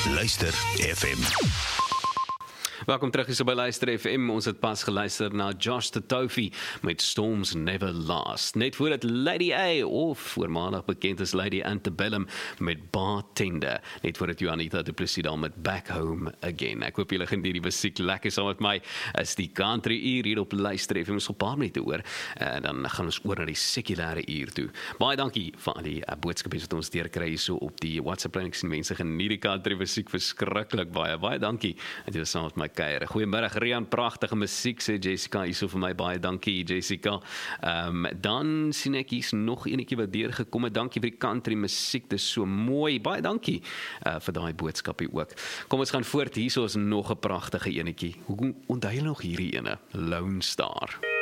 Luister FM. Welkom terug hier by Luister FM. Ons het pas geluister na Josh Tatofi met Storms Never Last. Net voordat Lady A, of voormalig bekend as Lady Antebellum, met Bartender. Net voordat Juanita Du Plessis dan met Back Home Again. Ek hoop julle geniet die musiek lekker saam met my. Is die country uur hier op Luister FM. Ons 'n paar minute oor. Dan gaan ons oor na die sekulêre uur toe. Baie dankie vir al die boodskappe wat ons deurkry hier so op die WhatsApp lyn. Ek sien mense geniet die country musiek verskriklik baie. Baie dankie. En dit is saam met my kuier. Goeiemiddag Rian, pragtige musiek, sê Jessica hierso vir my, baie dankie Jessica. Dan sien ek hier's nog enetjie wat deurgekom het. Dankie vir die country musiek, dis so mooi. Baie dankie vir daai boodskapie ook. Kom ons gaan voort, hierso is nog 'n pragtige enetjie. Hoe onthou jy nog hierdie ene? Lone Star.